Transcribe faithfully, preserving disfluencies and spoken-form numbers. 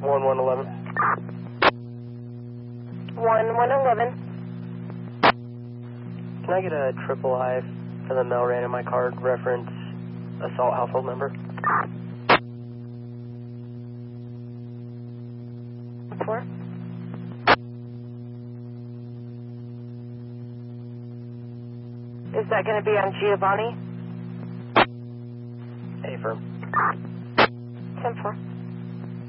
one one eleven. one one eleven. Can I get a triple I for the mail ran in my card, reference assault household member? Four. Is that going to be on Giovanni? A firm. ten four.